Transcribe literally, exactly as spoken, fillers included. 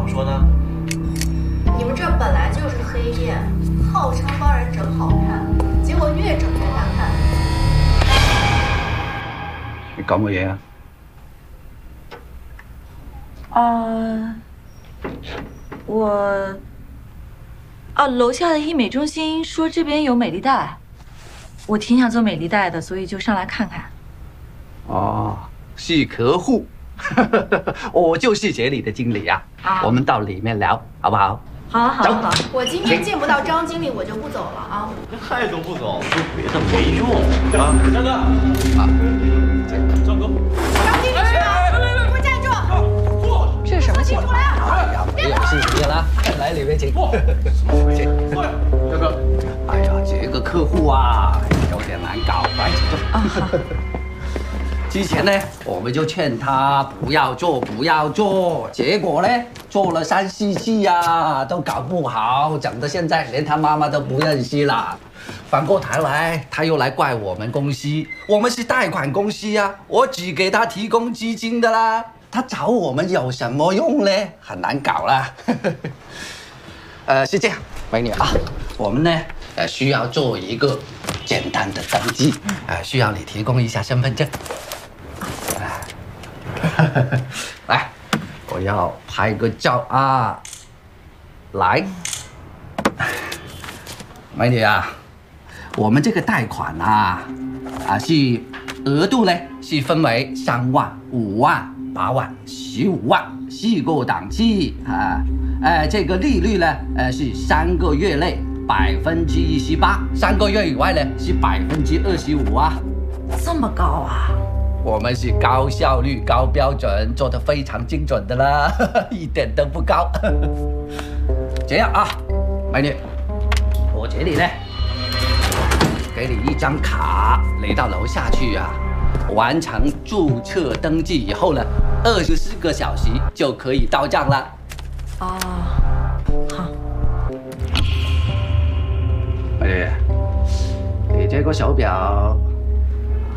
么说呢？ 你们这本来就是黑店，号称帮人整好看，结果越整越难看。 你搞乜嘢啊？ 啊，我啊，楼下的医美中心说这边有美丽贷，我挺想做美丽贷的，所以就上来看看。 哦，是客户，我就是这里的经理啊。 啊我们到里面聊，好不好？ 好啊，好啊，好啊。 我今天见不到张经理，我就不走了啊！ 还都不走，说别的没用啊！张哥， 啊， 张哥， 张经理去哪？给我站住！ 坐， 这是什么情况？ 哎呀，没有事情了，来里面请。 坐， 请。 坐，张哥。 哎呀，这个客户啊，有点难搞，来请坐。 啊，好。 之前呢，我们就劝他不要做，不要做，结果呢，做了三四次呀，都搞不好，整得现在连他妈妈都不认识了。反过头来，他又来怪我们公司，我们是贷款公司啊，我只给他提供资金的啦，他找我们有什么用呢？很难搞啦。呃，是这样，美女啊，我们呢，呃，需要做一个简单的登记，呃，需要你提供一下身份证。来，我要拍个照啊！来，美女啊，我们这个贷款啊，啊是额度呢是分为三万、五万、八万、十五万四个档期啊。呃，这个利率呢，呃是三个月内百分之一十八，三个月以外呢是百分之二十五啊。 这么高啊？ 我们是高效率、高标准，做得非常精准的啦，一点都不高。这样啊，美女，我这里呢，给你一张卡，你到楼下去啊，完成注册登记以后呢，二十四个小时就可以到账了。 哦，好。 美女，你这个手表